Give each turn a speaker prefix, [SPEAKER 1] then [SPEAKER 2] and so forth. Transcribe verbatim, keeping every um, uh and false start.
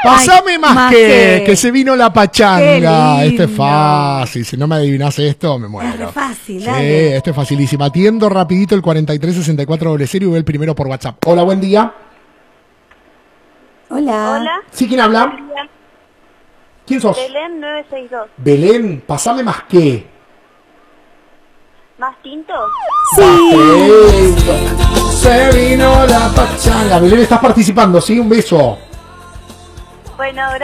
[SPEAKER 1] Pasame
[SPEAKER 2] Ay,
[SPEAKER 1] más,
[SPEAKER 2] más
[SPEAKER 1] que,
[SPEAKER 2] que.
[SPEAKER 1] que se vino la pachanga.
[SPEAKER 2] Qué
[SPEAKER 1] Este es
[SPEAKER 2] lindo.
[SPEAKER 1] fácil. Si no me adivinás esto, me
[SPEAKER 2] Es
[SPEAKER 1] muero.
[SPEAKER 2] re fácil,
[SPEAKER 1] Sí,
[SPEAKER 2] dale.
[SPEAKER 1] esto es facilísimo. Atiendo rapidito el cuarenta y tres sesenta y cuatro doble cero y voy el primero por WhatsApp. Hola, buen día.
[SPEAKER 2] Hola.
[SPEAKER 3] Hola.
[SPEAKER 1] ¿Sí, quién habla? ¿Quién sos?
[SPEAKER 3] Belén nueve seis dos.
[SPEAKER 1] Belén, pasame más que.
[SPEAKER 3] ¿Más tinto?
[SPEAKER 2] Sí.
[SPEAKER 1] Perfecto. Se vino la pachanga. Belén, estás participando, ¿sí? Un beso.
[SPEAKER 3] Bueno,